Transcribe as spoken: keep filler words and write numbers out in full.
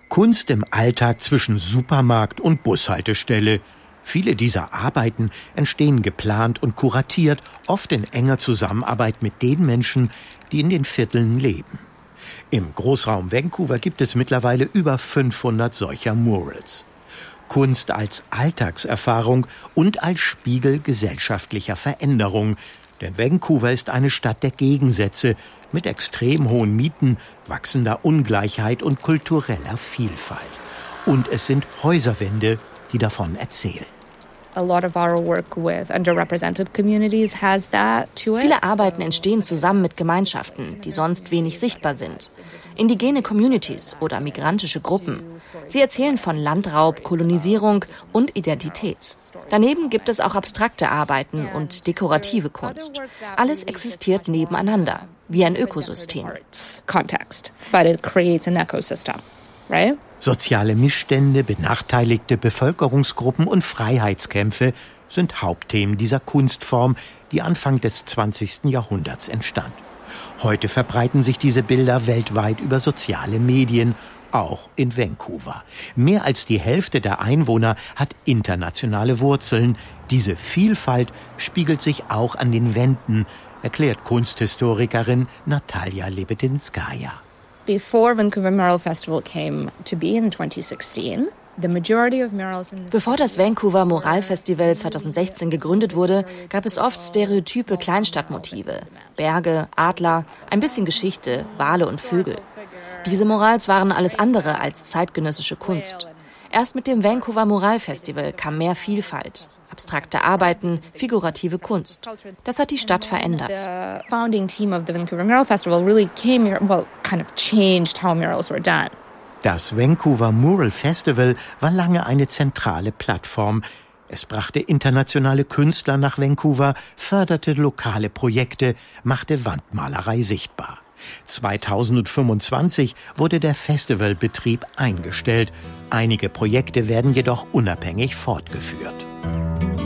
Kunst im Alltag zwischen Supermarkt und Bushaltestelle. Viele dieser Arbeiten entstehen geplant und kuratiert, oft in enger Zusammenarbeit mit den Menschen, die in den Vierteln leben. Im Großraum Vancouver gibt es mittlerweile über fünfhundert solcher Murals. Kunst als Alltagserfahrung und als Spiegel gesellschaftlicher Veränderung. Denn Vancouver ist eine Stadt der Gegensätze mit extrem hohen Mieten, wachsender Ungleichheit und kultureller Vielfalt. Und es sind Häuserwände, die davon erzählen. Viele Arbeiten entstehen zusammen mit Gemeinschaften, die sonst wenig sichtbar sind. Indigene Communities oder migrantische Gruppen. Sie erzählen von Landraub, Kolonisierung und Identität. Daneben gibt es auch abstrakte Arbeiten und dekorative Kunst. Alles existiert nebeneinander, wie ein Ökosystem. Soziale Missstände, benachteiligte Bevölkerungsgruppen und Freiheitskämpfe sind Hauptthemen dieser Kunstform, die Anfang des zwanzigsten Jahrhunderts entstand. Heute verbreiten sich diese Bilder weltweit über soziale Medien, auch in Vancouver. Mehr als die Hälfte der Einwohner hat internationale Wurzeln. Diese Vielfalt spiegelt sich auch an den Wänden, erklärt Kunsthistorikerin Natalia Lebedinskaya. Before Vancouver Mural Festival came to be in twenty sixteen, Bevor das Vancouver Mural Festival zweitausendsechzehn gegründet wurde, gab es oft stereotype Kleinstadtmotive. Berge, Adler, ein bisschen Geschichte, Wale und Vögel. Diese Murals waren alles andere als zeitgenössische Kunst. Erst mit dem Vancouver Mural Festival kam mehr Vielfalt. Abstrakte Arbeiten, figurative Kunst. Das hat die Stadt verändert. The founding team of the Vancouver Mural Festival really came here, well, kind of changed how murals were done. Das Vancouver Mural Festival war lange eine zentrale Plattform. Es brachte internationale Künstler nach Vancouver, förderte lokale Projekte, machte Wandmalerei sichtbar. zweitausendfünfundzwanzig wurde der Festivalbetrieb eingestellt. Einige Projekte werden jedoch unabhängig fortgeführt.